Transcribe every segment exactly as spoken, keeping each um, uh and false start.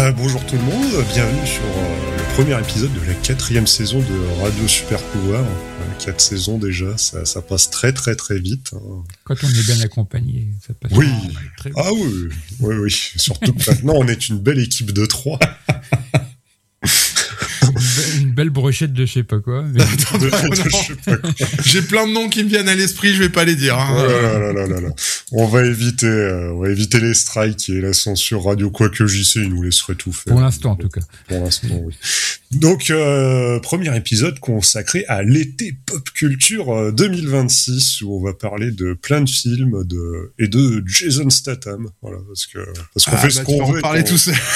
Euh, bonjour tout le monde, bienvenue sur euh, le premier épisode de la quatrième saison de Radio Super Pouvoir. Euh, quatre saisons déjà, ça, ça passe très très très vite. Hein. Quand on est bien accompagné, ça passe oui. très vite. Ah oui, oui, oui. Surtout que maintenant on est une belle équipe de trois. Une belle brochette de je sais pas quoi. Mais... Attends, de, de, je sais pas quoi. J'ai plein de noms qui me viennent à l'esprit, je vais pas les dire. Hein. Oh là là là là là. On va éviter, euh, on va éviter les strikes et la censure radio, quoique J C, il nous laisserait tout faire. Pour l'instant, en tout cas. Pour l'instant, oui. Donc, euh, premier épisode consacré à l'été pop culture deux mille vingt-six, où on va parler de plein de films de et de Jason Statham. Voilà, parce que parce qu'on ah, fait bah, ce qu'on veut. veut. En parler tout seul.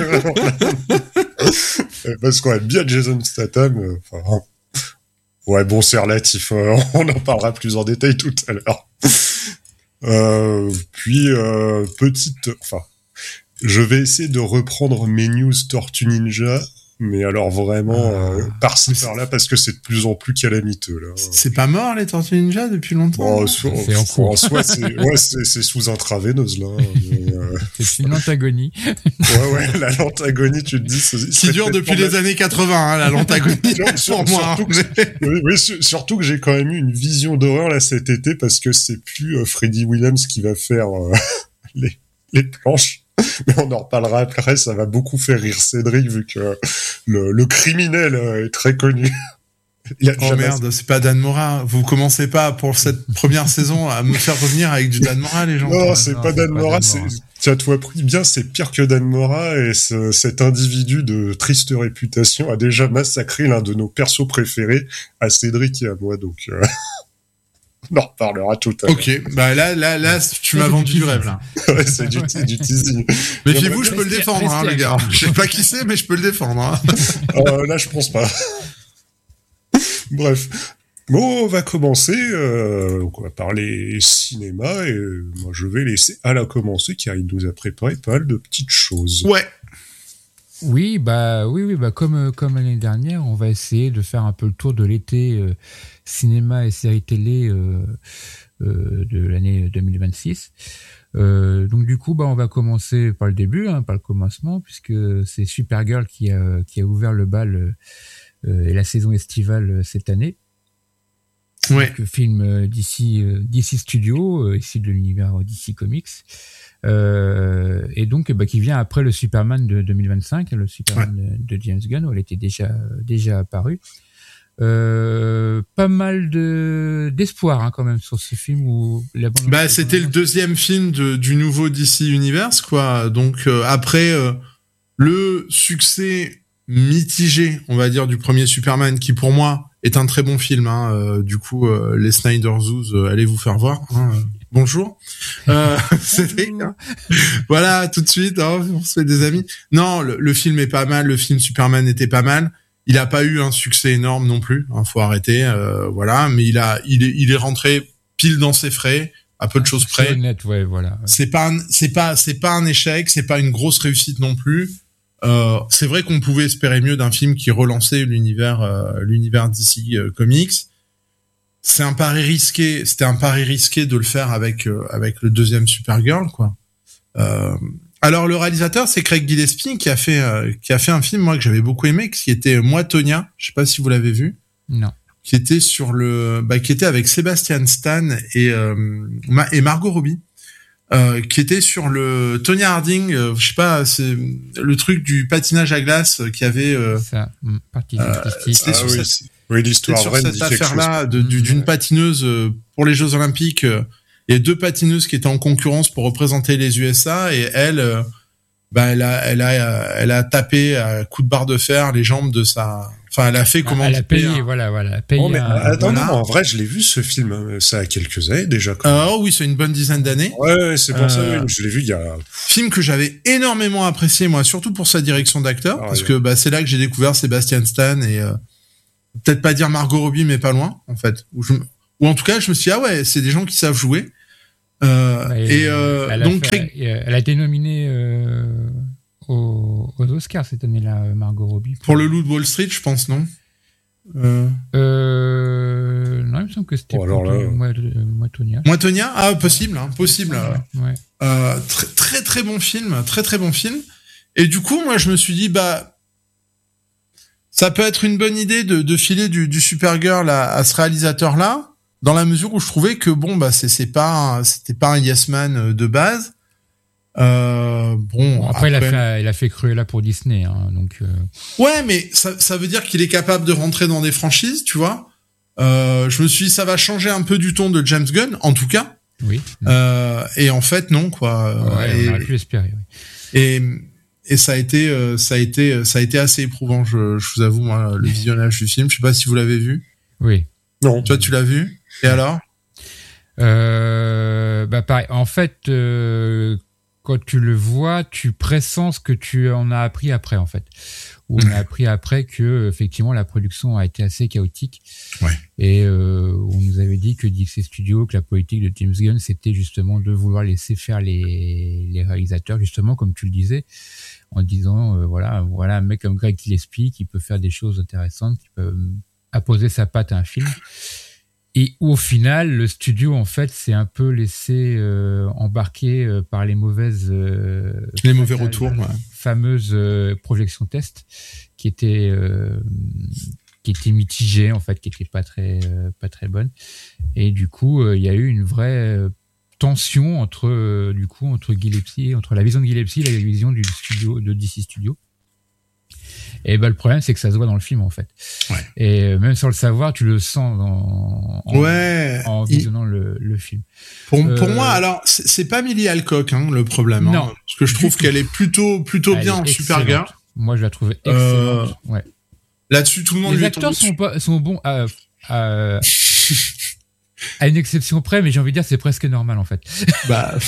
Parce qu'on aime bien Jason Statham. Euh, enfin, ouais, bon, c'est relatif. Euh, on en parlera plus en détail tout à l'heure. Euh, puis euh, petite, enfin, je vais essayer de reprendre mes news Tortue Ninja. Mais alors vraiment, euh, par-ci par-là, parce que c'est de plus en plus calamiteux, là. C'est pas mort, les Tortues Ninja, depuis longtemps? Oh, so, c'est en cours. En soi, c'est, ouais, c'est, c'est sous intraveineuse, là. Mais, euh... c'est une antagonie. Ouais, ouais, la lantagonie, tu te dis... C'est, qui dure depuis les années quatre-vingts, hein, la lantagonie, sur, pour moi. Surtout, que, oui, oui, surtout que j'ai quand même eu une vision d'horreur, là, cet été, parce que c'est plus euh, Freddie Williams qui va faire euh, les, les planches. Mais on en reparlera après, ça va beaucoup faire rire Cédric, vu que le, le criminel est très connu. Il a oh jamais... merde, c'est pas Dan Mora. Vous commencez pas pour cette première saison à me faire revenir avec du Dan Mora, les gens. Non, c'est non, pas Dan Mora, c'est, tu as tout appris bien, c'est pire que Dan Mora, et ce, cet individu de triste réputation a déjà massacré l'un de nos persos préférés, à Cédric et à moi, donc... Euh... On en reparlera tout à l'heure. Ok, bah là, là, là, tu m'as vendu du rêve, là. Ouais, c'est du, du teasing. Méfiez-vous, je peux le défendre, hein, les gars. Je sais pas qui c'est, mais je peux le défendre, hein. Euh, là, je pense pas. Bref. Bon, on va commencer, euh, donc on va parler cinéma, et euh, moi, je vais laisser Ala commencer, car il nous a préparé pas mal de petites choses. Ouais. Oui, bah, oui, oui, bah, comme, comme l'année dernière, on va essayer de faire un peu le tour de l'été, euh, cinéma et séries télé, euh, euh, de l'année deux mille vingt-six. Euh, donc, du coup, bah, on va commencer par le début, hein, par le commencement, puisque c'est Supergirl qui a, qui a ouvert le bal, euh, et la saison estivale cette année. Ouais. Donc, film D C, D C Studio, ici de l'univers D C Comics. Euh, et donc, bah, qui vient après le Superman de deux mille vingt-cinq, le Superman ouais. de, de James Gunn, où elle était déjà, déjà apparue. Euh, pas mal de, d'espoir, hein, quand même, sur ce film où la bande bah, c'était le deuxième film de, du nouveau D C Universe, quoi. Donc, euh, après, euh, le succès mitigé, on va dire, du premier Superman, qui pour moi est un très bon film, hein. Euh, du coup, euh, les Snyder Zoos, euh, allez vous faire voir, hein. Bonjour. Euh, c'est voilà, tout de suite, hein, on se fait des amis. Non, le, le film est pas mal, le film Superman était pas mal. Il a pas eu un succès énorme non plus, hein, faut arrêter, euh, voilà. Mais il a, il est, il est rentré pile dans ses frais, à peu de choses près. C'est honnête, ouais, voilà. Ouais. C'est pas, un, c'est pas, c'est pas un échec, c'est pas une grosse réussite non plus. Euh, c'est vrai qu'on pouvait espérer mieux d'un film qui relançait l'univers, euh, l'univers D C euh, Comics. C'est un pari risqué, c'était un pari risqué de le faire avec euh, avec le deuxième Supergirl, quoi. Euh, alors le réalisateur, c'est Craig Gillespie qui a fait euh, qui a fait un film moi que j'avais beaucoup aimé, qui était Moi Tonya, je sais pas si vous l'avez vu. Non. Qui était sur le bah qui était avec Sebastian Stan et euh, et Margot Robbie. Euh, qui était sur le Tonya Harding, euh, je sais pas, c'est le truc du patinage à glace qui avait euh, ça, mmh, partie euh, c'était ah, sur oui, cette, oui, l'histoire sur vraie cette affaire-là de, du, d'une patineuse euh, pour les Jeux Olympiques. Euh, et deux patineuses qui étaient en concurrence pour représenter les U S A et elle, euh, bah elle a, elle a, elle a tapé à coups de barre de fer les jambes de sa. Enfin, elle a fait comment. Elle a payé, un... voilà, voilà. Elle a payé oh, mais, un... attends, voilà. non, en vrai, je l'ai vu ce film. Ça a quelques années déjà. Quand même. Euh, oh oui, c'est une bonne dizaine d'années. Ouais, ouais c'est pour euh... ça. Oui, je l'ai vu il y a. Film que j'avais énormément apprécié, moi, surtout pour sa direction d'acteur, ah, parce ouais. que bah c'est là que j'ai découvert Sebastian Stan et euh, peut-être pas dire Margot Robbie, mais pas loin, en fait. Ou, je... Ou en tout cas, je me suis dit ah ouais, c'est des gens qui savent jouer. Euh, bah, et euh, elle donc, fait, elle a été nominée euh, aux, aux Oscars cette année-là, Margot Robbie. Pour, pour le Loup de Wall Street, je pense, non euh... Euh, non, il me semble que c'était oh, là... Moi, Moi Tonya. Moi Tonya, ah possible, hein, possible. Ouais, ouais. Euh, très très très bon film, très très bon film. Et du coup, moi, je me suis dit, bah, ça peut être une bonne idée de, de filer du, du Supergirl à, à ce réalisateur-là, dans la mesure où je trouvais que bon, bah, c'est, c'est pas, un, c'était pas un yes man de base. Euh, bon, bon, après, après, il a fait, il a fait Cruella pour Disney, hein, donc. Euh... Ouais, mais ça, ça veut dire qu'il est capable de rentrer dans des franchises, tu vois. Euh, je me suis dit, ça va changer un peu du ton de James Gunn, en tout cas. Oui. Euh, et en fait, non, quoi. Ouais, et, on aurait pu l'espérer. Oui. Et et ça a été, euh, ça a été, ça a été assez éprouvant. Je, je vous avoue, moi, le visionnage du film. Je sais pas si vous l'avez vu. Oui. Non. Toi, tu l'as vu. Et alors? Euh, bah pareil. En fait. Euh... Quand tu le vois, tu pressens ce que tu en as appris après, en fait. Où on a appris après que, effectivement, la production a été assez chaotique. Ouais. Et euh, on nous avait dit que D C Studios, que la politique de James Gunn, c'était justement de vouloir laisser faire les, les réalisateurs, justement, comme tu le disais, en disant, euh, voilà, voilà un mec comme Greg Gillespie qui peut faire des choses intéressantes, qui peut apposer sa patte à un film. Et où, au final, le studio, en fait, s'est un peu laissé euh, embarquer euh, par les mauvaises... Euh, les mauvais retours, ouais. Fameuses euh, projections test qui étaient, euh, qui étaient mitigées, en fait, qui n'étaient pas très, euh, pas très bonnes. Et du coup, il euh, y a eu une vraie euh, tension entre, euh, du coup, entre Gillespie, entre la vision de Gillespie et la vision du studio, de D C Studios. Et ben le problème c'est que ça se voit dans le film en fait. Ouais. Et même sans le savoir, tu le sens en, en, ouais, en visionnant il... le, le film. Pour, euh... pour moi, alors c'est, c'est pas Millie Alcock hein, le problème. Non, hein, parce que je trouve qu'elle est plutôt plutôt Elle bien en Supergirl. Moi je la trouve excellente. Euh... Ouais. Là-dessus tout le monde. Les lui acteurs sont pas, sont bons à, à, à une exception près, mais j'ai envie de dire c'est presque normal en fait. Bah.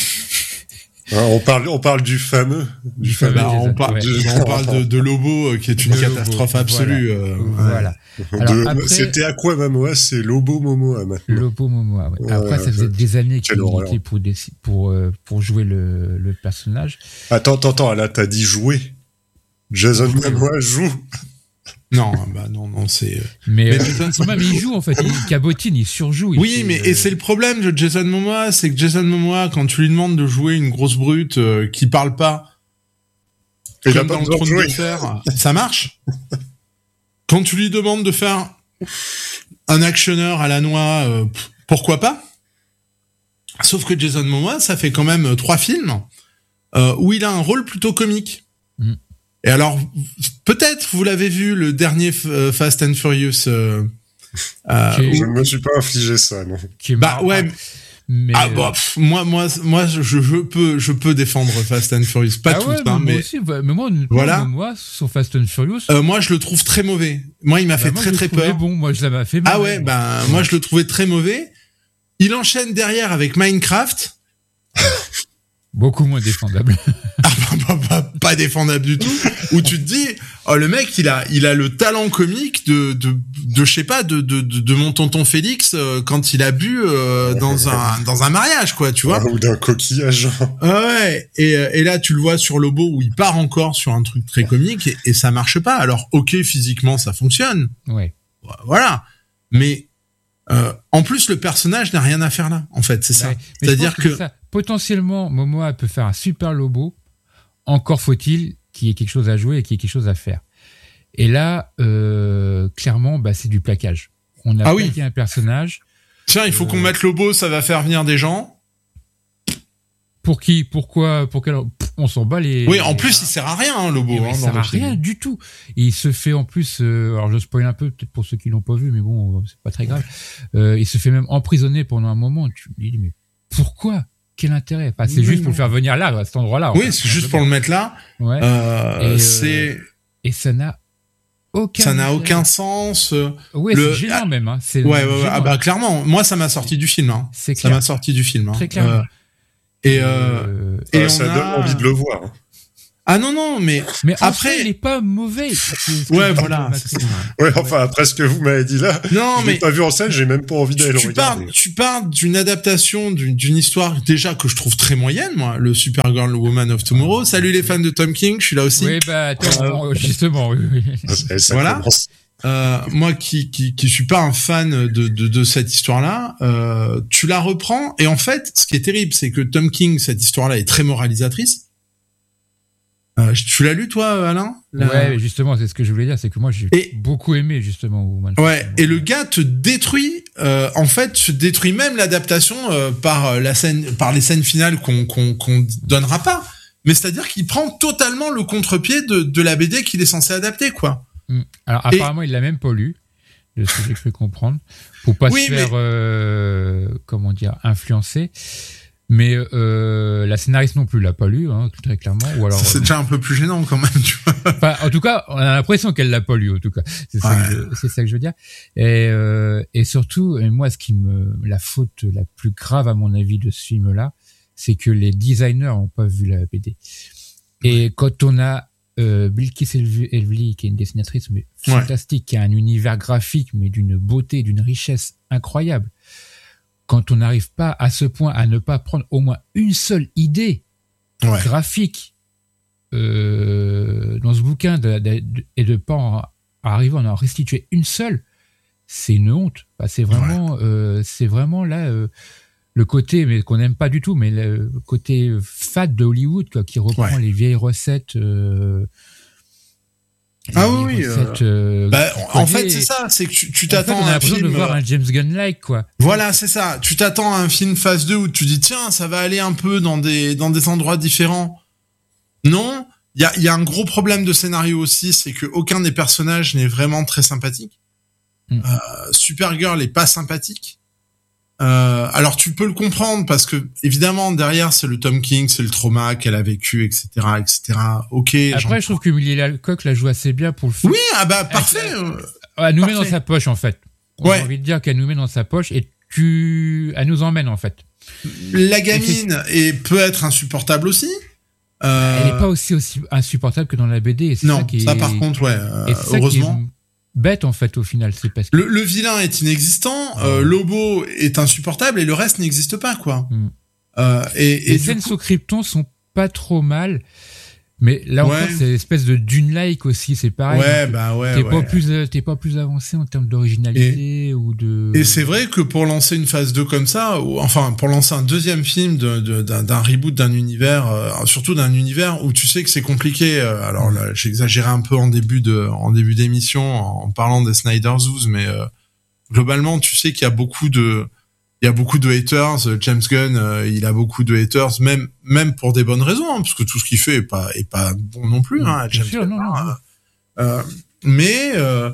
On parle, on parle du fameux, du fameux. Bah, on, parle, ouais. de, on parle de, de Lobo, qui est une de catastrophe Lobo, absolue. Voilà. Euh, voilà. Ouais. Alors, de, après, c'était Aqua Momoa, c'est Lobo Momoa maintenant. Lobo Momoa. Ouais. Ouais, après, ça faisait des années qu'il était pour, pour, pour jouer le, le personnage. Attends, attends, attends, là, t'as dit jouer. Jason Momoa joue. Non, bah non, non, c'est. Mais, mais euh, Jason même il joue en fait, il cabotine, il surjoue. Il oui, fait, mais euh... et c'est le problème de Jason Momoa, c'est que Jason Momoa, quand tu lui demandes de jouer une grosse brute euh, qui parle pas, il comme a pas dans le Trône de Fer, ça marche. Quand tu lui demandes de faire un actionneur à la noix, euh, pourquoi pas? Sauf que Jason Momoa, ça fait quand même trois films euh, où il a un rôle plutôt comique. Mm. Et alors, peut-être vous l'avez vu, le dernier euh, Fast and Furious. Euh, euh, où... Je ne me suis pas infligé ça, non. Bah ouais. Mais ah bah pff, moi moi moi je, je peux je peux défendre Fast and Furious, pas ah tout ouais, hein, mais mais aussi, mais moi voilà. Moi sur Fast and Furious. Euh, moi je le trouve très mauvais. Moi il m'a bah fait moi, très je très peur. Bon, moi ça m'a fait mal. Ah ouais, ben ouais. Moi je le trouvais très mauvais. Il enchaîne derrière avec Minecraft. Beaucoup moins défendable. Ah, bah, bah, bah, pas défendable du tout. Où tu te dis, oh le mec, il a, il a le talent comique de, de, de, je sais pas, de, de, de, de mon tonton Félix euh, quand il a bu euh, dans un, dans un mariage, quoi, tu vois. Ou d'un coquillage. Ouais. Et, et là, tu le vois sur Lobo où il part encore sur un truc très comique et, et ça marche pas. Alors, ok, physiquement, ça fonctionne. Ouais. Voilà. Mais euh, en plus, le personnage n'a rien à faire là. En fait, c'est ça. Ouais. C'est-à-dire que, que... C'est ça. Potentiellement, Momoa peut faire un super Lobo. Encore faut-il qu'il y ait quelque chose à jouer et qu'il y ait quelque chose à faire. Et là, euh, clairement, bah, c'est du plaquage. On a ah plaqué oui. un personnage. Tiens, il faut euh... qu'on mette Lobo, ça va faire venir des gens. Pour qui? Pourquoi? Pour quel? On s'en bat les. Oui, en plus, il sert à rien, hein, Lobo. Hein, il sert à rien du tout. Et il se fait en plus. Euh, alors, je spoil un peu, peut-être pour ceux qui l'ont pas vu, mais bon, c'est pas très grave. Euh, il se fait même emprisonner pendant un moment. Tu me dis, mais pourquoi? Quel intérêt? Enfin, c'est oui, juste non. pour le faire venir là, à cet endroit-là. Oui, fait, c'est juste pour le mettre là. Ouais. Euh, et, c'est. Euh, et ça n'a aucun. Ça n'a aucun sens. Oui, le... c'est gênant même. Hein. C'est ouais, ouais, ouais. Ah bah clairement. Moi, ça m'a sorti du film. Hein. C'est clair. Ça m'a sorti du film. Hein. Très clairement. Euh, et euh, et on ça a... donne envie de le voir. Hein. Ah non non mais mais après il est pas mauvais. C'est ouais voilà. Ouais enfin après ce que vous m'avez dit là. Non je mais l'ai pas vu en scène, j'ai même pas envie d'aller le regarder. Parles, tu parles d'une adaptation d'une, d'une histoire déjà que je trouve très moyenne moi, le Supergirl Woman of Tomorrow. Salut les fans de Tom King, je suis là aussi. Oui bah attends, euh... justement oui. oui. Ça, ça voilà. Euh, moi qui qui qui suis pas un fan de de, de cette histoire-là, euh, tu la reprends et en fait ce qui est terrible c'est que Tom King cette histoire-là est très moralisatrice. Euh, Euh, tu l'as lu toi, Alain? La... Ouais, justement, c'est ce que je voulais dire, c'est que moi j'ai et... beaucoup aimé justement. Man ouais, et le gars te détruit. Euh, en fait, te détruit même l'adaptation euh, par la scène, par les scènes finales qu'on qu'on qu'on donnera pas. Mais c'est-à-dire qu'il prend totalement le contre-pied de de la B D qu'il est censé adapter, quoi. Alors et... apparemment, il l'a même pas lu, de ce que j'ai cru comprendre, pour pas oui, se faire, mais... euh, comment dire, influencer. Mais euh, la scénariste non plus l'a pas lu, hein, très clairement. Ou alors c'est euh, déjà un peu plus gênant quand même. Tu vois. Enfin, en tout cas, on a l'impression qu'elle l'a pas lu. En tout cas, c'est ça, ouais. que je, c'est ça que je veux dire. Et, euh, et surtout, et moi, ce qui me, la faute la plus grave à mon avis de ce film-là, c'est que les designers n'ont pas vu la B D. Et ouais. quand on a euh, Bilkis Evely, qui est une dessinatrice mais fantastique, ouais. qui a un univers graphique mais d'une beauté, d'une richesse incroyable. Quand on n'arrive pas à ce point à ne pas prendre au moins une seule idée ouais. graphique euh, dans ce bouquin de, de, de, et de pas en, arriver à en restituer une seule, c'est une honte. Enfin, c'est vraiment, ouais. euh, c'est vraiment là euh, le côté, mais qu'on n'aime pas du tout, mais le côté fade de Hollywood, quoi, qui reprend ouais. les vieilles recettes. Euh, Ah oui, recettes, euh, bah, en fait c'est ça, c'est que tu, tu t'attends en fait, on a à un film de voir un James Gunn-like quoi. Voilà, c'est ça. Tu t'attends à un film phase deux où tu dis tiens, ça va aller un peu dans des dans des endroits différents. Non, il y a il y a un gros problème de scénario aussi, c'est que aucun des personnages n'est vraiment très sympathique. Mm. Euh, Supergirl est pas sympathique. Euh, alors tu peux le comprendre parce que évidemment derrière c'est le Tom King, c'est le trauma qu'elle a vécu, et cetera, et cetera. Ok. Après je trouve que Millie Alcock la joue assez bien pour le film. Oui, ah bah parfait. Elle, elle nous parfait. met dans sa poche en fait. On ouais. a envie de dire qu'elle nous met dans sa poche et tu, elle nous emmène en fait. La gamine et peut être insupportable aussi. Euh... Elle est pas aussi aussi insupportable que dans la B D. Et c'est non, ça, qui ça est... par contre ouais. Euh, et c'est heureusement. Ça qui est bête en fait au final, c'est parce que le, le vilain est inexistant, oh. euh, Lobo est insupportable et le reste n'existe pas quoi. Mm. Euh, et, et les scènes coup... sous Krypton sont pas trop mal, mais là ouais. encore c'est l'espèce de Dune-like aussi, c'est pareil. Ouais bah ouais. T'es ouais. pas plus t'es pas plus avancé en termes d'originalité et, ou de. Et c'est vrai que pour lancer une phase deux comme ça, ou enfin pour lancer un deuxième film de, de, d'un, d'un reboot d'un univers, euh, surtout d'un univers où tu sais que c'est compliqué. Euh, alors là, j'exagérais un peu en début de en début d'émission en parlant des Snyder Zoos, mais euh, globalement tu sais qu'il y a beaucoup de il y a beaucoup de haters. James Gunn, euh, il a beaucoup de haters, même même pour des bonnes raisons, hein, parce que tout ce qu'il fait est pas est pas bon non plus. Hein, James sûr, Gunn. Non, non, non. Euh, mais euh,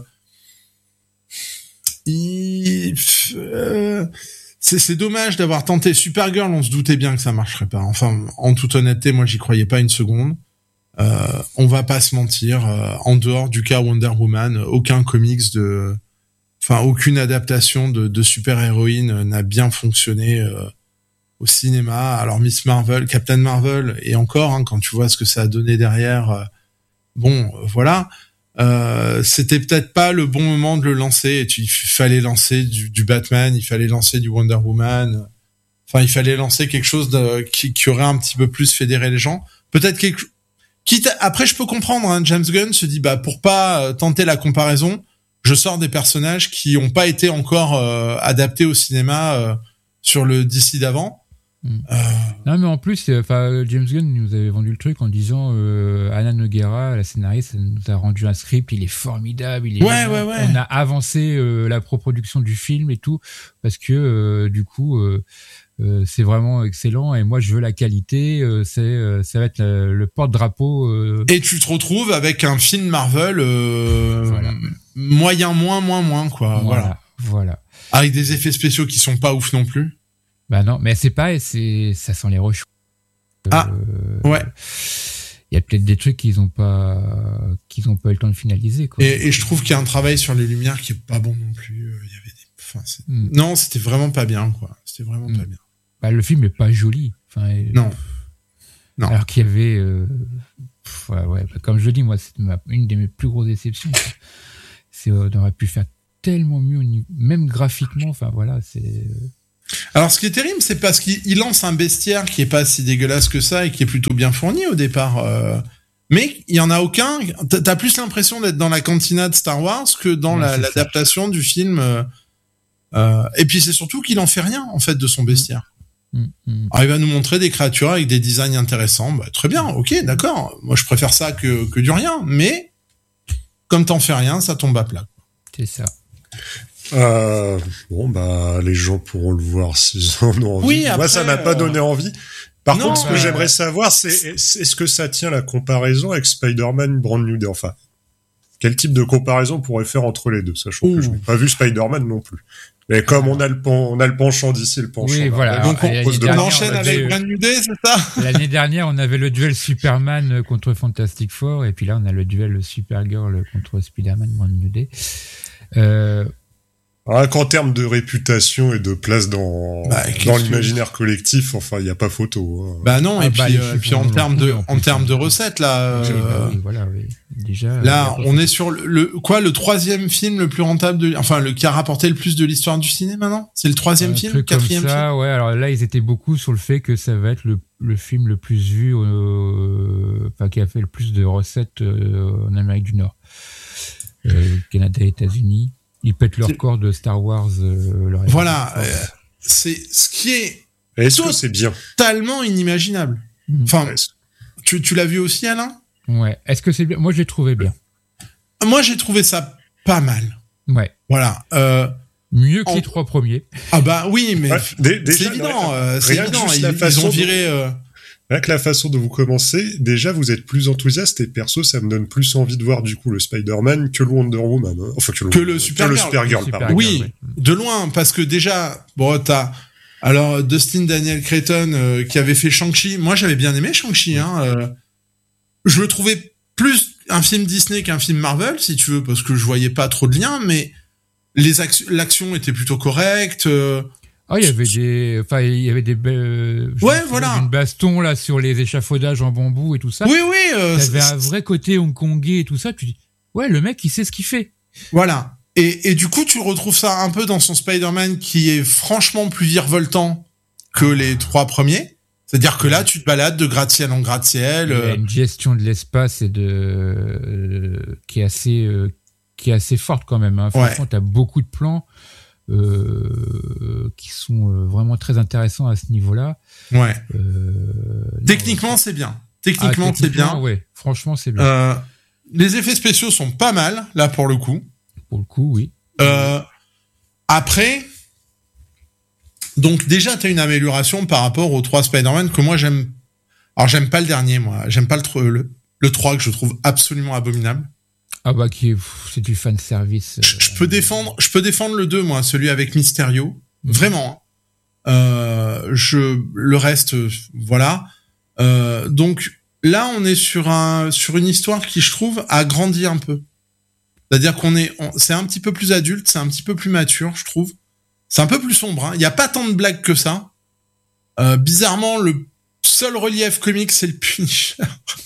il, euh, c'est c'est dommage d'avoir tenté Supergirl. On se doutait bien que ça marcherait pas. Enfin, en toute honnêteté, moi j'y croyais pas une seconde. Euh, on va pas se mentir. Euh, en dehors du cas Wonder Woman, aucun comics de Enfin, aucune adaptation de, de super-héroïne n'a bien fonctionné euh, au cinéma. Alors Miss Marvel, Captain Marvel, et encore, hein, quand tu vois ce que ça a donné derrière, euh, bon, euh, voilà, euh, c'était peut-être pas le bon moment de le lancer. Et tu, il fallait lancer du, du Batman, il fallait lancer du Wonder Woman. Enfin, il fallait lancer quelque chose de, qui, qui aurait un petit peu plus fédéré les gens. Peut-être quelque, quitte. À, après, je peux comprendre. Hein, James Gunn se dit, bah, pour pas tenter la comparaison. Je sors des personnages qui ont pas été encore euh, adaptés au cinéma euh, sur le D C d'avant. Mm. Euh... Non, mais en plus, enfin, James Gunn nous avait vendu le truc en disant euh, Anna Nogueira, la scénariste, elle nous a rendu un script, il est formidable, il est ouais, ouais, ouais. On a avancé euh, la coproduction du film et tout parce que euh, du coup. Euh, Euh, c'est vraiment excellent et moi je veux la qualité. Euh, c'est euh, ça va être le, le porte-drapeau. Euh... Et tu te retrouves avec un film Marvel euh, voilà. moyen, moins, moins, moins quoi. Voilà, voilà, voilà. Avec des effets spéciaux qui sont pas ouf non plus. Bah non, mais c'est pas, c'est ça sent les rechauds. Ah euh, ouais. Il y a peut-être des trucs qu'ils ont pas, qu'ils ont pas eu le temps de finaliser quoi. Et, et je trouve qu'il y a un travail sur les lumières qui est pas bon non plus. Il y avait des, enfin, c'est... Mm. non, c'était vraiment pas bien quoi. C'était vraiment mm. pas bien. Bah, le film est pas joli. Enfin, non. Non. Alors qu'il y avait, euh, pff, ouais, ouais, comme je le dis, moi, c'est ma, une de mes plus grosses déceptions. C'est, euh, on aurait pu faire tellement mieux, même graphiquement. Enfin, voilà, c'est. Alors, ce qui est terrible, c'est parce qu'il lance un bestiaire qui est pas si dégueulasse que ça et qui est plutôt bien fourni au départ. Euh, mais il y en a aucun. T'as plus l'impression d'être dans la cantina de Star Wars que dans ouais, la, l'adaptation ça. du film. Euh, euh, et puis c'est surtout qu'il en fait rien en fait de son bestiaire. Mmh, mmh. Alors, il va nous montrer des créatures avec des designs intéressants. Bah, très bien, ok, d'accord. Moi, je préfère ça que, que du rien. Mais, comme t'en fais rien, ça tombe à plat. C'est ça. Euh, bon, bah, les gens pourront le voir s'ils en ont envie. Oui, après, Moi, ça m'a pas donné envie. Par non, contre, ce que euh... j'aimerais savoir, c'est est-ce que ça tient la comparaison avec Spider-Man Brand New Day? Enfin, quel type de comparaison on pourrait faire entre les deux, sachant Ouh. que je n'ai pas vu Spider-Man non plus. Mais comme on a le, pen, on a le penchant d'ici, le penchant oui, là, voilà. Donc on, on, on enchaîne avec euh... Brand New Day, c'est ça? L'année dernière, on avait le duel Superman contre Fantastic Four, et puis là, on a le duel Supergirl contre Spider-Man Brand New Day. Euh... Alors qu'en termes de réputation et de place dans, bah, dans l'imaginaire collectif, enfin, il n'y a pas photo. Hein. Bah non, et ah, puis, bah, euh, puis en termes de, en termes de recettes, là, oui, euh, bah, oui, voilà, oui. Déjà. Là, on est sur le, le, quoi, le troisième film le plus rentable de, enfin, le, qui a rapporté le plus de l'histoire du cinéma, non? C'est le troisième un film, truc quatrième comme ça, film? Ouais, alors là, ils étaient beaucoup sur le fait que ça va être le, le film le plus vu, euh, enfin, qui a fait le plus de recettes euh, en Amérique du Nord. Euh, Canada et États-Unis. Ils pètent leur record de Star Wars. Euh, leur voilà, euh, c'est ce qui est. Est-ce que c'est bien? Totalement inimaginable. Mmh. Enfin, ouais. tu, tu l'as vu aussi, Alain? Ouais. Est-ce que c'est bien? Moi, je l'ai trouvé bien. Moi, j'ai trouvé ça pas mal. Ouais. Voilà. Euh, Mieux que en... les trois premiers. Ah bah oui, mais ouais, d- déjà, c'est évident. Ouais, euh, c'est évident. Ils, ils ont viré. Euh... Rien que la façon dont vous commencez, déjà vous êtes plus enthousiaste et perso ça me donne plus envie de voir du coup le Spider-Man que le Wonder Woman. Hein. Enfin que le, que le Supergirl. Super Super oui, ouais. de loin parce que déjà bon t'as alors Dustin Daniel Cretton euh, qui avait fait Shang-Chi. Moi j'avais bien aimé Shang-Chi. Hein, euh, je le trouvais plus un film Disney qu'un film Marvel si tu veux parce que je voyais pas trop de liens, mais les actions, l'action était plutôt correcte. Euh, Ah, il y avait des, enfin, il y avait des belles, ouais, voilà. Une baston, là, sur les échafaudages en bambou et tout ça. Oui, oui, euh, T'avais un vrai côté hongkongais et tout ça. Tu dis, ouais, le mec, il sait ce qu'il fait. Voilà. Et, et du coup, tu retrouves ça un peu dans son Spider-Man qui est franchement plus virevoltant que les trois premiers. C'est-à-dire que là, tu te balades de gratte-ciel en gratte-ciel. Il y a une gestion de l'espace et de, euh, qui est assez, euh, qui est assez forte quand même, hein. Franchement, ouais. T'as beaucoup de plans. Euh, qui sont euh, vraiment très intéressants à ce niveau-là. Ouais. Euh, techniquement, non, c'est bien. Techniquement, ah, c'est bien. Ouais. Franchement, c'est bien. Euh, les effets spéciaux sont pas mal là pour le coup. Pour le coup, oui. Euh, après, donc déjà, t'as une amélioration par rapport aux trois Spider-Man que moi j'aime. Alors j'aime pas le dernier, moi. J'aime pas le le, le trois que je trouve absolument abominable. Ah bah qui est, c'est du fan service. Je, je peux défendre, je peux défendre le deux moi, celui avec Mysterio, mmh. vraiment. Euh, je le reste, voilà. Euh, donc là, on est sur un sur une histoire qui, je trouve, a grandi un peu. C'est-à-dire qu'on est, on, c'est un petit peu plus adulte, c'est un petit peu plus mature, je trouve. C'est un peu plus sombre. Hein. Il y a pas tant de blagues que ça. Euh, bizarrement, le seul relief comique, c'est le Punisher.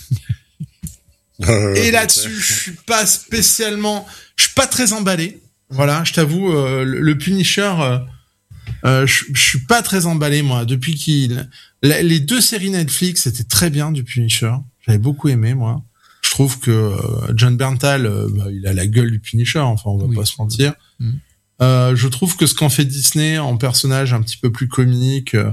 Euh, et là-dessus, je suis pas spécialement, je suis pas très emballé. Voilà, je t'avoue, euh, le, le Punisher, euh, euh, je, je suis pas très emballé moi. Depuis qu'il, la, les deux séries Netflix étaient très bien du Punisher. J'avais beaucoup aimé moi. Je trouve que euh, John Bernthal, euh, bah, il a la gueule du Punisher. Enfin, on va oui, pas se mentir. Mmh. Euh, je trouve que ce qu'en fait Disney en personnage un petit peu plus comique. Euh,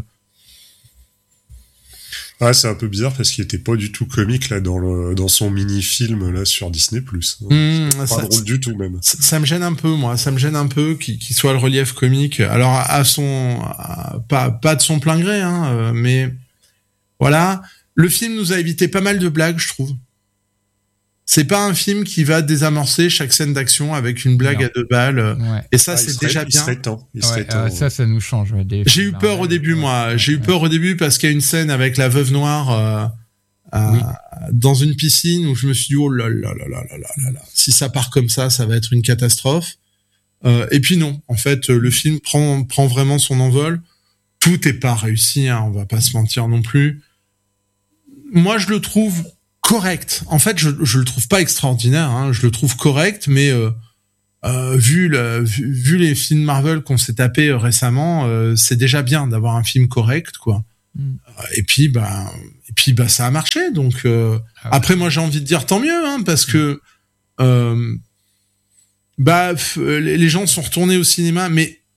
Ouais, c'est un peu bizarre parce qu'il était pas du tout comique là dans le dans son mini-film là sur Disney plus. Mmh, pas ça, drôle du tout même. Ça, ça me gêne un peu moi, ça me gêne un peu qu'il, qu'il soit le relief comique. Alors à son à, pas pas de son plein gré hein, euh, mais voilà, le film nous a évité pas mal de blagues, je trouve. C'est pas un film qui va désamorcer chaque scène d'action avec une blague non. à deux balles. Ouais. Et ça, ah, c'est serait, déjà il bien. Serait temps. Il ouais, serait temps. Euh, ça, ça nous change. Ouais, J'ai eu peur au début, ouais, moi. Ouais, J'ai eu peur ouais. au début parce qu'il y a une scène avec la veuve noire euh, euh, oui. dans une piscine où je me suis dit, oh là là là là là là là. Si ça part comme ça, ça va être une catastrophe. Euh, et puis non. En fait, le film prend, prend vraiment son envol. Tout est pas réussi, hein, on va pas se mentir non plus. Moi, je le trouve correct. En fait, je je le trouve pas extraordinaire. Hein. Je le trouve correct, mais euh, euh, vu, le, vu vu les films Marvel qu'on s'est tapé euh, récemment, euh, c'est déjà bien d'avoir un film correct, quoi. Mm. Et puis bah et puis bah ça a marché. Donc euh, ah ouais. Après, moi j'ai envie de dire tant mieux, hein, parce mm. que euh, bah les gens sont retournés au cinéma, mais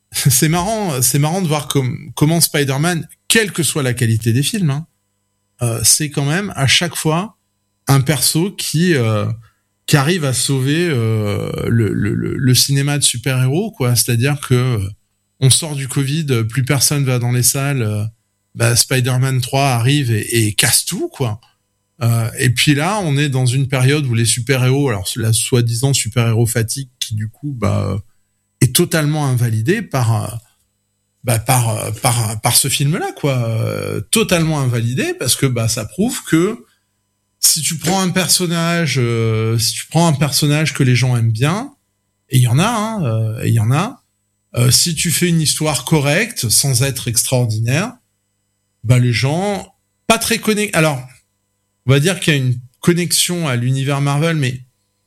c'est marrant, c'est marrant de voir com- comment Spider-Man, quelle que soit la qualité des films, hein, euh, c'est quand même à chaque fois un perso qui euh, qui arrive à sauver euh, le, le, le cinéma de super-héros, quoi. C'est-à-dire que euh, on sort du Covid, plus personne va dans les salles, euh, bah, Spider-Man trois arrive et, et casse tout, quoi. Euh, et puis là, on est dans une période où les super-héros, alors la soi-disant super-héros fatigue, qui du coup, bah, est totalement invalidé par, bah, par, par, par ce film-là, quoi. Euh, totalement invalidé parce que, bah, ça prouve que si tu prends un personnage, euh, si tu prends un personnage que les gens aiment bien, et il y en a, hein, euh, et il y en a, euh, si tu fais une histoire correcte, sans être extraordinaire, bah, les gens, pas très connectés. Alors, on va dire qu'il y a une connexion à l'univers Marvel, mais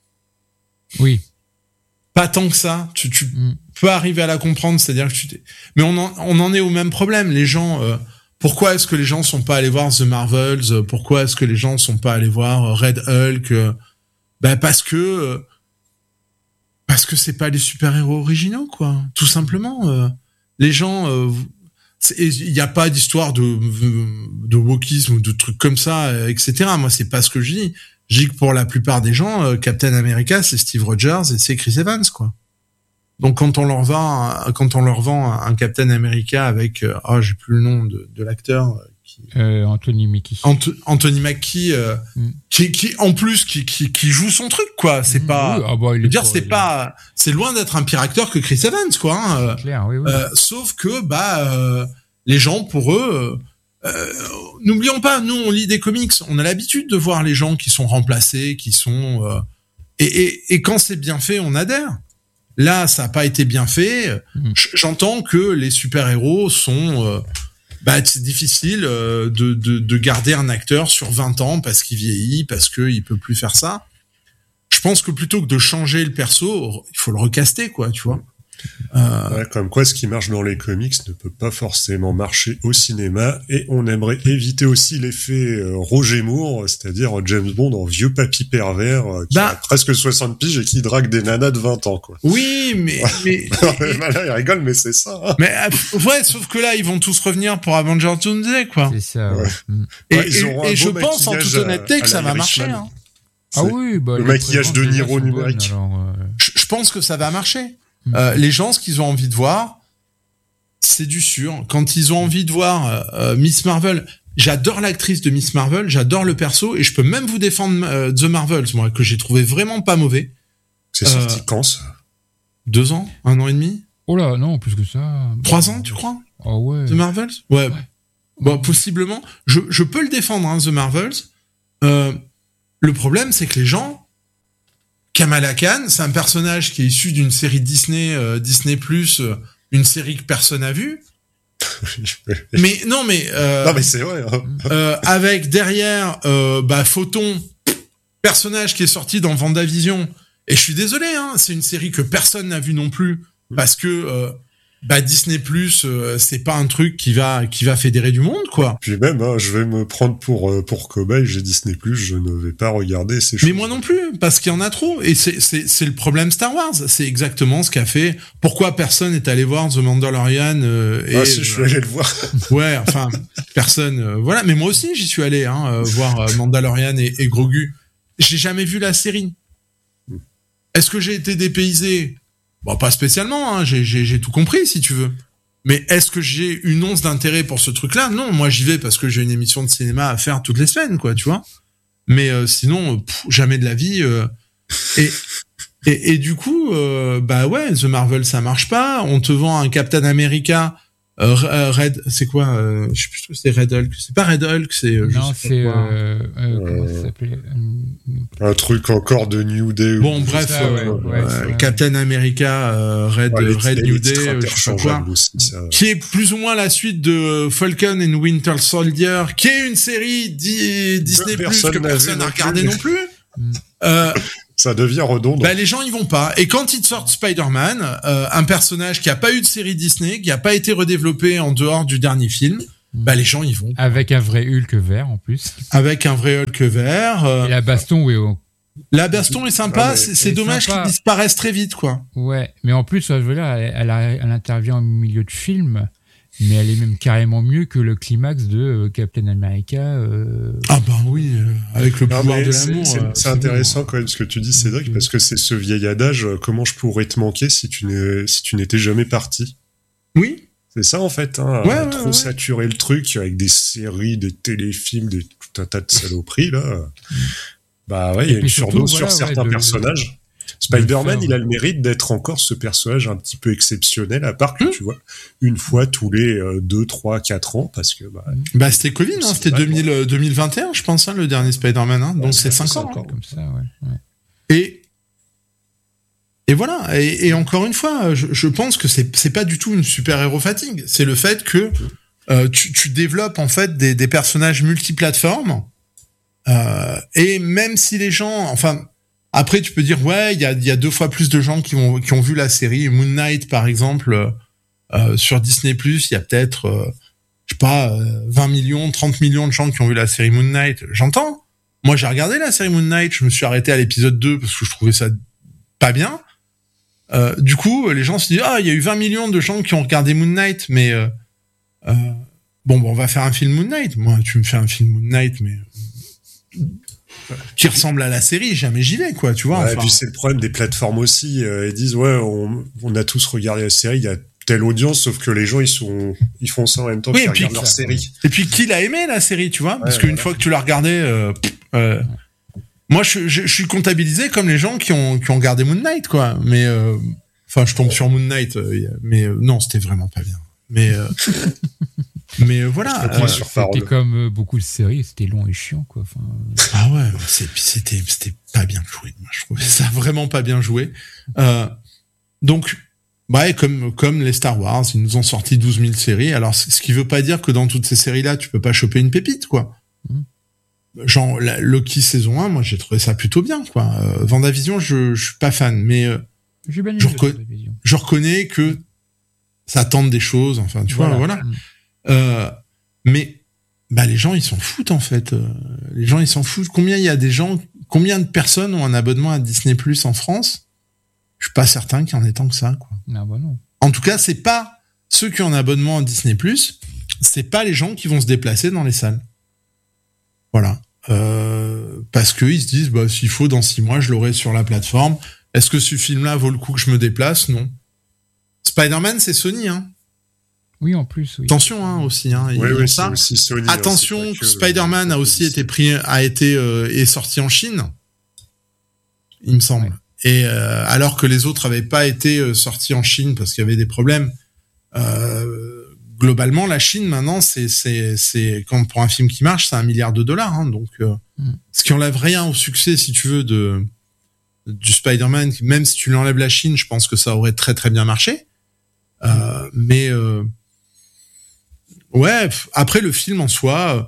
oui, pas tant que ça. Tu, tu mm. peux arriver à la comprendre, c'est-à-dire que tu t'es... Mais on en, on en est au même problème. Les gens, euh, pourquoi est-ce que les gens sont pas allés voir The Marvels? Pourquoi est-ce que les gens sont pas allés voir Red Hulk? Ben parce que euh, parce que c'est pas les super-héros originaux, quoi. Tout simplement. Euh, les gens. Euh, il n'y a pas d'histoire de, de wokisme ou de trucs comme ça, et cetera. Moi, c'est pas ce que je dis. Je dis que pour la plupart des gens, euh, Captain America, c'est Steve Rogers et c'est Chris Evans, quoi. Donc, quand on leur vend, quand on leur vend un Captain America avec, euh, oh, j'ai plus le nom de, de l'acteur. Euh, qui... euh, Anthony Mackie. Ant- Anthony Mackie, euh, mm. qui, qui, en plus, qui, qui, qui joue son truc, quoi. C'est mm, pas, oui, ah bah, il je veux dire, pas, c'est pas, est... c'est loin d'être un pire acteur que Chris Evans, quoi. Hein. C'est clair, oui, oui. Euh, sauf que, bah, euh, les gens, pour eux, euh, n'oublions pas, nous, on lit des comics, on a l'habitude de voir les gens qui sont remplacés, qui sont, euh, et, et, et quand c'est bien fait, on adhère. Là, ça a pas été bien fait. Mmh. J'entends que les super-héros sont, euh, bah, c'est difficile euh, de, de, de garder un acteur sur vingt ans parce qu'il vieillit, parce qu'il peut plus faire ça. Je pense que plutôt que de changer le perso, il faut le recaster, quoi, tu vois. Euh... Ouais, comme quoi, ce qui marche dans les comics ne peut pas forcément marcher au cinéma, et on aimerait éviter aussi l'effet euh, Roger Moore, c'est-à-dire James Bond en vieux papy pervers euh, qui bah... a presque soixante piges et qui drague des nanas de vingt ans, quoi. Oui, mais... mais... là, il rigole, mais c'est ça. Hein. Mais ouais, sauf que là, ils vont tous revenir pour Avengers Doomsday, quoi. C'est ça, ouais. ouais. Et, ouais, et, et je pense, en toute honnêteté, à, que à ça va marcher. Hein. Ah oui, bah... Le maquillage de Niro numérique. Bonnes, alors, euh... je, je pense que ça va marcher. Euh, les gens, ce qu'ils ont envie de voir, c'est du sûr. Quand ils ont envie de voir euh, Miss Marvel, j'adore l'actrice de Miss Marvel, j'adore le perso, et je peux même vous défendre euh, The Marvels, moi, que j'ai trouvé vraiment pas mauvais. C'est euh, sorti quand, ça? Deux ans? Un an et demi? Oh là, non, plus que ça. Trois ans, tu crois? Oh ouais. The Marvels? Ouais. ouais. Bon, possiblement. Je, je peux le défendre, hein, The Marvels. Euh, le problème, c'est que les gens... Kamala Khan, c'est un personnage qui est issu d'une série Disney, euh, Disney Plus, euh, une série que personne n'a vue. mais non, mais euh, non, mais c'est vrai. Hein. euh, avec derrière, euh, bah, Photon, personnage qui est sorti dans WandaVision. Et je suis désolé, hein, c'est une série que personne n'a vue non plus, parce que euh, bah, Disney Plus, euh, c'est pas un truc qui va qui va fédérer du monde, quoi. Puis même, hein, je vais me prendre pour euh, pour cobaye. J'ai Disney Plus, je ne vais pas regarder ces choses. Mais moi non plus, parce qu'il y en a trop. Et c'est c'est c'est le problème Star Wars. C'est exactement ce qu'a fait. Pourquoi personne est allé voir The Mandalorian euh, et, Ah si, je suis allé le voir. Ouais, enfin personne. Euh, voilà, mais moi aussi j'y suis allé, hein, euh, voir euh, Mandalorian et, et Grogu. J'ai jamais vu la série. Hmm. Est-ce que j'ai été dépaysé? Bon, pas spécialement, hein, j'ai, j'ai, j'ai tout compris, si tu veux. Mais est-ce que j'ai une once d'intérêt pour ce truc-là? Non, moi j'y vais parce que j'ai une émission de cinéma à faire toutes les semaines, quoi, tu vois. Mais euh, sinon, pff, jamais de la vie. Euh, et, et, et du coup, euh, bah ouais, The Marvel, ça marche pas. On te vend un Captain America... Euh, Red, c'est quoi euh, je sais plus, c'est Red Hulk. C'est pas Red Hulk, c'est. Euh, non, c'est. Euh, euh, comment ça s'appelait un truc encore de New Day. Bon, bref, ça, euh, ouais, ouais, euh, Captain America, euh, Red, ouais, Red New Day, je sais pas quoi, aussi, ça. Qui est plus ou moins la suite de Falcon and Winter Soldier, qui est une série di- Disney Plus que personne n'a regardé non plus. euh, Ça devient redondant. Bah, les gens, ils vont pas. Et quand ils te sortent Spider-Man, euh, un personnage qui a pas eu de série Disney, qui a pas été redéveloppé en dehors du dernier film, bah, les gens, ils vont. Avec un vrai Hulk vert, en plus. Avec un vrai Hulk vert. Euh... Et la baston, oui, La baston est sympa, Ah, mais- c'est, c'est est dommage sympa. qu'il disparaisse très vite, quoi. Ouais, mais en plus, je veux dire, elle, elle, a- elle intervient au milieu de film, mais elle est même carrément mieux que le climax de euh, Captain America. Euh... Ah bah oui, euh, avec le Non, pouvoir mais de c'est, l'amour. c'est- euh, c'est c'est intéressant quand même ce que tu dis, Cédric, Mhm. parce que c'est ce vieil adage, euh, comment je pourrais te manquer si tu n'es, si tu n'étais jamais parti. bon. Oui. C'est ça en fait, hein, Ouais, euh, ouais, trop ouais. saturer le truc avec des séries, des téléfilms, des, tout un tas de saloperies là. Bah ouais, il y a Et une puis surtout, surdose voilà, sur ouais, certains de- personnages. Spider-Man, faire- il a le mérite d'être encore ce personnage un petit peu exceptionnel, à part que Hmm. tu vois, une fois tous les euh, deux, trois, quatre ans, parce que bah, Bah c'était Covid, hein, C'est c'était vrai, deux mille, euh, deux mille vingt et un, je pense, hein, le dernier Spider-Man. Hein, donc Ouais, c'est c'est cinq ça, ans. encore. hein. Comme ça, ouais. ouais. Et et voilà. Et, et encore une fois, je, je pense que c'est c'est pas du tout une super-héros fatigue. C'est le fait que euh, tu, tu développes en fait des, des personnages multiplateformes. Euh, et même si les gens, enfin, après tu peux dire ouais, il y a, il y a deux fois plus de gens qui ont qui ont vu la série Moon Knight par exemple euh, sur Disney plus, il y a peut-être euh, je sais pas euh, vingt millions, trente millions de gens qui ont vu la série Moon Knight. J'entends. Moi j'ai regardé la série Moon Knight, je me suis arrêté à l'épisode deux parce que je trouvais ça pas bien. Euh, du coup, les gens se disent ah, il y a eu vingt millions de gens qui ont regardé Moon Knight, mais euh, euh, bon, bon, on va faire un film Moon Knight. Moi, tu me fais un film Moon Knight, mais qui ressemble à la série, jamais j'y vais, quoi, tu vois. ouais, enfin. et puis c'est le problème des plateformes aussi. Euh, ils disent ouais, on, on a tous regardé la série, il y a telle audience, sauf que les gens ils sont, ils font ça en même temps Oui, qu'ils et puis regardent leur ça, série. Et puis, qui l'a aimé, la série, tu vois? Parce Ouais, qu'une voilà. fois que tu l'as regardé, euh, pff, euh, moi, je, je, je suis comptabilisé comme les gens qui ont, qui ont regardé Moon Knight, quoi. Mais, euh, enfin, je tombe sur Moon Knight, euh, mais euh, non, c'était vraiment pas bien. Mais, euh, mais euh, voilà. Je te euh, sur parole. C'était comme euh, beaucoup de séries, c'était long et chiant, quoi. Enfin, euh, Ah ouais, c'est, puis c'était, c'était pas bien joué. Moi, je trouvais ça vraiment pas bien joué. Euh, donc, ouais, comme, comme les Star Wars, ils nous ont sorti douze mille séries. Alors, c- ce qui veut pas dire que dans toutes ces séries-là, tu peux pas choper une pépite, quoi. Mhm. Genre, la, Loki saison un, moi, j'ai trouvé ça plutôt bien, quoi. Euh, Vendavision, je, je suis pas fan, mais euh, j'ai bien aimé Je la reconna- télévision. je reconnais que ça tente des choses. Enfin, tu vois, voilà. Mm. Euh, mais bah les gens ils s'en foutent en fait. Euh, les gens ils s'en foutent. Combien il y a des gens, combien de personnes ont un abonnement à Disney Plus en France? Je suis pas certain qu'il y en ait tant que ça, quoi. Ah bah non. En tout cas, c'est pas ceux qui ont un abonnement à Disney Plus, c'est pas les gens qui vont se déplacer dans les salles. Voilà. Euh, parce que ils se disent bah s'il faut dans six mois je l'aurai sur la plateforme. Est-ce que ce film-là vaut le coup que je me déplace? Non. Spider-Man c'est Sony, hein. Oui, en plus, oui. Attention, hein, aussi, hein. Ils Oui, ont oui, c'est ça. aussi Sony. hein, Attention, c'est pas que- Spider-Man a aussi été pris, a été euh, est sorti en Chine, il me semble. Ouais. Et euh, alors que les autres avaient pas été euh, sortis en Chine parce qu'il y avait des problèmes. Euh, globalement, la Chine maintenant, c'est c'est c'est comme pour un film qui marche, c'est un milliard de dollars. Hein, donc, euh, Mm. ce qui enlève rien au succès, si tu veux, de du Spider-Man. Même si tu lui enlèves la Chine, je pense que ça aurait très très bien marché. Euh, mais euh, ouais, pff, après le film en soi,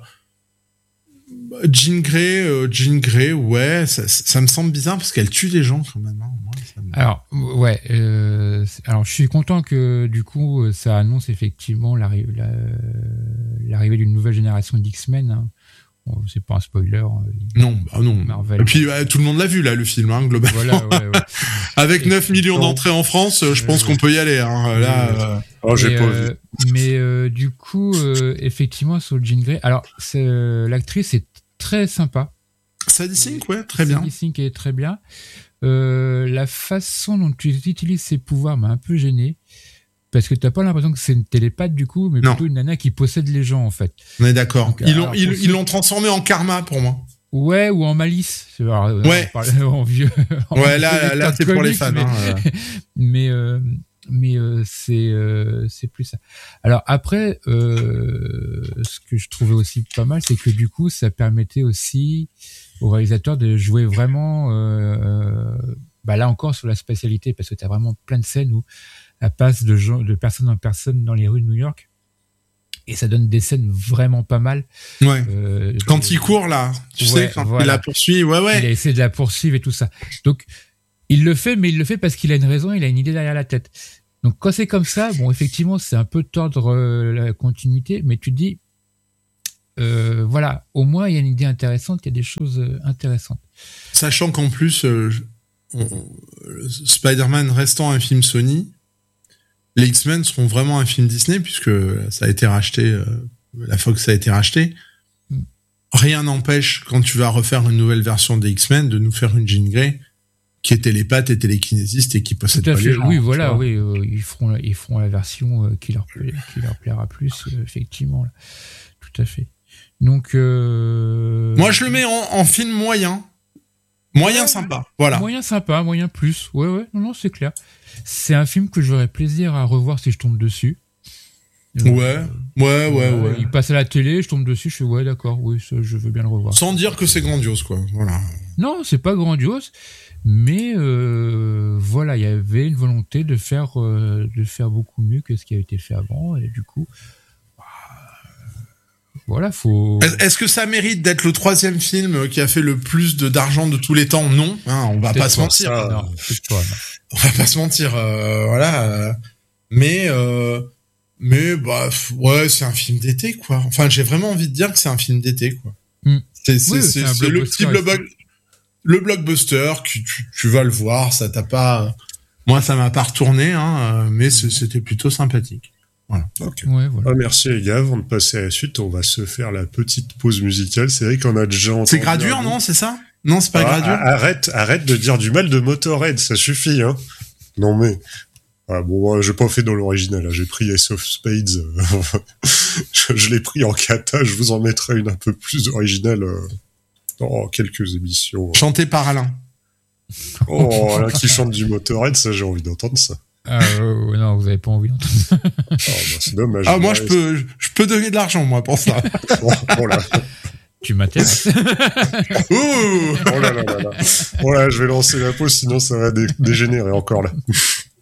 euh, Jean Grey, euh, Jean Grey, ouais, ça, ça me semble bizarre parce qu'elle tue des gens quand même. Hein. Moi, ça me- Alors, ouais. Euh, c'est- alors, je suis content que du coup, euh, ça annonce effectivement l'arri- la- l'arrivée d'une nouvelle génération d'X-Men. Hein. Bon, c'est pas un spoiler. euh, il- Non, bah non. Marvel. Et puis ouais, tout le monde l'a vu là, le film, hein, globalement. Voilà, ouais, ouais. Avec Et neuf puis, millions bon. d'entrées en France, euh, je Ouais, pense ouais. qu'on peut y aller. Hein. Là, Ouais, ouais. euh, Oh, j'ai Mais, pas euh, vu. mais euh, du coup, euh, effectivement, sur Jean Grey, alors c'est, euh, l'actrice est très sympa. Sadie Sink, ouais, très bien. Sadie Sink est très bien. Euh, la façon dont tu utilises ses pouvoirs m'a un peu gêné. Parce que t'as pas l'impression que c'est une télépathe du coup, mais Non. plutôt une nana qui possède les gens en fait. On est d'accord. Donc, Ils l'ont, alors, ils, pour ils ceux- l'ont transformé en karma pour moi. Ouais, ou en malice. Alors, euh, Ouais. on parle en vieux. en Ouais, vieux là, là, lecteur c'est de pour les comics, fans. mais- Hein. euh. mais euh, mais euh, c'est euh, c'est plus ça. Alors après, euh, ce que je trouvais aussi pas mal, c'est que du coup, ça permettait aussi au réalisateur de jouer vraiment, euh, bah là encore sur la spatialité, parce que t'as vraiment plein de scènes où elle passe de gens, de personne en personne dans les rues de New York, et ça donne des scènes vraiment pas mal. Ouais. Euh, Quand de- il court là, tu Ouais, sais, quand voilà. il la poursuit, ouais, ouais. il a essayé de la poursuivre et tout ça. Donc, il le fait, mais il le fait parce qu'il a une raison, il a une idée derrière la tête. Donc, quand c'est comme ça, bon, effectivement, c'est un peu tordre euh, la continuité, mais tu te dis, euh, voilà, au moins il y a une idée intéressante, il y a des choses euh, intéressantes. Sachant qu'en plus, euh, on, Spider-Man restant un film Sony, les X-Men seront vraiment un film Disney puisque ça a été racheté, euh, la Fox a été rachetée. Mm. Rien n'empêche, quand tu vas refaire une nouvelle version des X-Men, de nous faire une Jean Grey qui est télépathe et télékinésiste et qui possède pas les gens. Oui, voilà, oui, euh, ils feront, ils feront la version euh, qui leur plaît, qui leur plaira plus, euh, effectivement. Là. Tout à fait. Donc, euh... moi, je le mets en, en film moyen, moyen ouais, sympa, voilà. Moyen sympa, moyen plus. Ouais, ouais, non, non, c'est clair. C'est un film que j'aurais plaisir à revoir si je tombe dessus. Euh, ouais, ouais, ouais, euh, ouais. Il passe à la télé, je tombe dessus, je fais ouais, d'accord, oui, ça, je veux bien le revoir. Sans dire que c'est grandiose, quoi. Voilà. Non, c'est pas grandiose. Mais euh, voilà, il y avait une volonté de faire euh, de faire beaucoup mieux que ce qui a été fait avant, et du coup, bah, voilà, faut. Est-ce que ça mérite d'être le troisième film qui a fait le plus de d'argent de tous les temps ? Non, hein, on va pas se mentir. Ça, non, pas, non. On va pas se mentir, euh, voilà. Euh, mais euh, mais bah ouais, c'est un film d'été, quoi. Enfin, j'ai vraiment envie de dire que c'est un film d'été, quoi. Mm. C'est c'est, oui, c'est, c'est, c'est le petit blockbuster. Le blockbuster, tu, tu, tu vas le voir, ça t'a pas, moi ça m'a pas retourné, hein, mais c'était plutôt sympathique. Voilà. Okay. Ouais, voilà. Ah, merci les gars. Avant de passer à la suite, on va se faire la petite pause musicale. C'est vrai qu'on a déjà entendu. C'est Gradure, non, c'est ça ? Non, c'est pas ah, Gradure. Arrête, arrête de dire du mal de Motorhead, ça suffit, hein. Non mais, ah bon, j'ai pas fait dans l'original, hein. J'ai pris Ace of Spades. je, je l'ai pris en kata. Je vous en mettrai une un peu plus originale. Euh... Oh, quelques émissions. Chanté par Alain. Oh, Alain qui chante du Motorhead, ça, j'ai envie d'entendre ça. Ah, euh, non, vous avez pas envie d'entendre ça. Oh, bah, c'est dommage. Ah, moi, je peux, je peux donner de l'argent, moi, pour ça. oh, oh là. Tu m'intéresses. oh là là là là. Voilà, je vais lancer la pause, sinon ça va dé- dégénérer encore là.